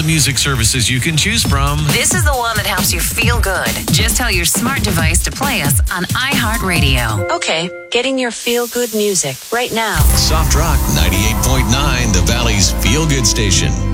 the music services you can choose from. This is the one that helps you feel good. Just tell your smart device to play us on iHeartRadio. Okay, getting your feel-good music right now. Soft Rock 98.9, the Valley's feel-good station.